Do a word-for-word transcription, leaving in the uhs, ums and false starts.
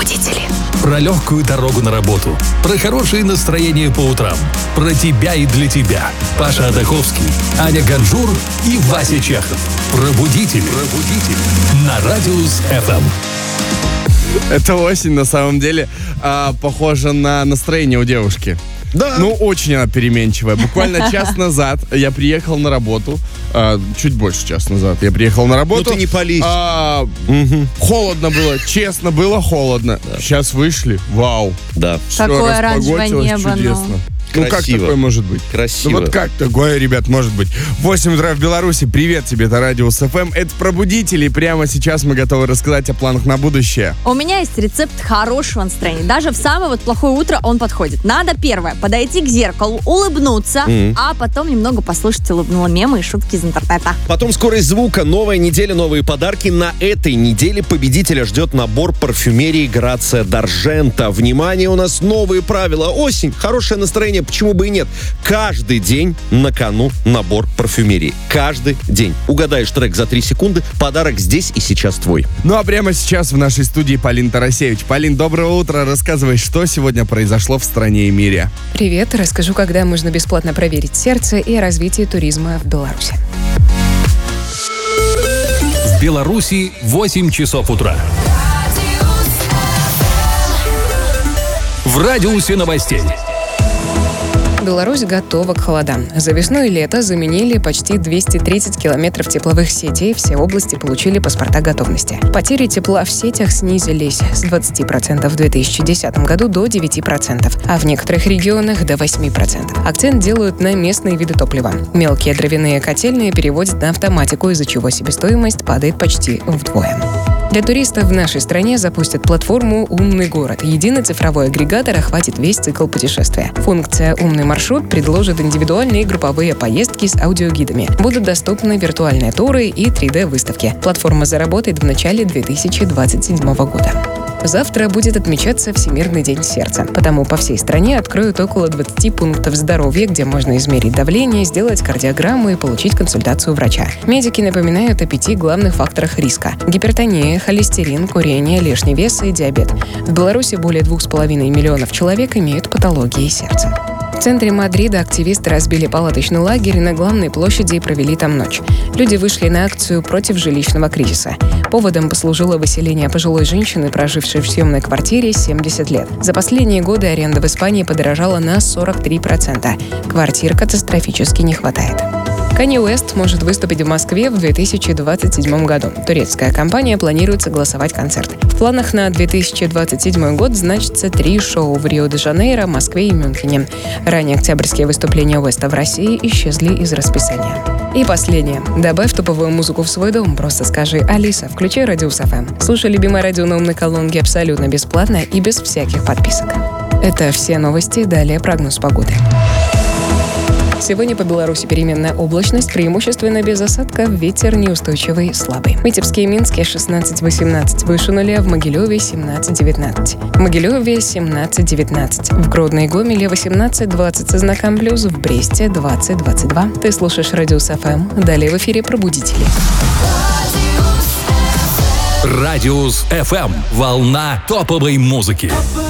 Пробудители. Про легкую дорогу на работу, про хорошее настроение по утрам, про тебя и для тебя. Паша Адаховский, Аня Ганжур и Вася Чехов. Пробудители. Пробудители. На Радиус эф эм. Это осень, на самом деле, а, похожа на настроение у девушки. Да. Ну, очень она переменчивая. Буквально час назад я приехал на работу. А, чуть больше часа назад я приехал на работу. Ну ты не пались. А, угу. Холодно было, честно, было холодно. Да. Сейчас вышли, вау. Да. Все Какое оранжевое небо, чудесно. ну. Ну как Красиво. такое может быть? Красиво. Ну вот как такое, ребят, может быть? восемь утра в Беларуси. Привет тебе, это Радиус эф эм. Это Пробудители. Прямо сейчас мы готовы рассказать о планах на будущее. У меня есть рецепт хорошего настроения. Даже в самое вот плохое утро он подходит. Надо первое, подойти к зеркалу, улыбнуться, mm-hmm. а потом немного послушать улыбнула мемы и шутки из интернета. Потом скорость звука, новая неделя, новые подарки. На этой неделе победителя ждет набор парфюмерии Грация Даржента. Внимание, у нас новые правила. Осень, хорошее настроение, почему бы и нет. Каждый день на кону набор парфюмерии. Каждый день. Угадаешь трек за три секунды, подарок здесь и сейчас твой. Ну а прямо сейчас в нашей студии Полин Тарасевич. Полин, доброе утро. Рассказывай, что сегодня произошло в стране и мире. Привет. Расскажу, когда можно бесплатно проверить сердце и развитие туризма в Беларуси. В Беларуси восемь часов утра. В радиусе новостей. Беларусь готова к холодам. За весну и лето заменили почти двести тридцать километров тепловых сетей. Все области получили паспорта готовности. Потери тепла в сетях снизились с двадцати процентов в две тысячи десятом году до девяти процентов, а в некоторых регионах до восьми процентов. Акцент делают на местные виды топлива. Мелкие дровяные котельные переводят на автоматику, из-за чего себестоимость падает почти вдвое. Для туристов в нашей стране запустят платформу «Умный город». Единый цифровой агрегатор охватит весь цикл путешествия. Функция «Умный маршрут» предложит индивидуальные и групповые поездки с аудиогидами. Будут доступны виртуальные туры и три дэ-выставки. Платформа заработает в начале две тысячи двадцать седьмого года. Завтра будет отмечаться Всемирный день сердца. Потому по всей стране откроют около двадцати пунктов здоровья, где можно измерить давление, сделать кардиограмму и получить консультацию врача. Медики напоминают о пяти главных факторах риска: гипертония, холестерин, курение, лишний вес и диабет. В Беларуси более двух с половиной миллионов человек имеют патологии сердца. В центре Мадрида активисты разбили палаточный лагерь на главной площади и провели там ночь. Люди вышли на акцию против жилищного кризиса. Поводом послужило выселение пожилой женщины, прожившей в съемной квартире семьдесят лет. За последние годы аренда в Испании подорожала на сорок три процента. Квартир катастрофически не хватает. Канье Уэст может выступить в Москве в две тысячи двадцать седьмом году. Турецкая компания планирует согласовать концерт. В планах на две тысячи двадцать седьмой год значится три шоу в Рио-де-Жанейро, Москве и Мюнхене. Ранее октябрьские выступления Уэста в России исчезли из расписания. И последнее. Добавь топовую музыку в свой дом. Просто скажи: «Алиса, включи Радиус эф эм». Слушай любимое радио на умной колонке абсолютно бесплатно и без всяких подписок. Это все новости. Далее прогноз погоды. Сегодня по Беларуси переменная облачность, преимущественно без осадков, ветер неустойчивый, слабый. В Витебске и Минске шестнадцать восемнадцать, выше нуля, в Могилеве семнадцать девятнадцать. В Могилеве семнадцать девятнадцать, в Гродно и Гомеле восемнадцать двадцать со знаком плюс, в Бресте двадцать двадцать два. Ты слушаешь Радиус эф эм, далее в эфире Пробудители. Радиус эф эм. Волна топовой музыки.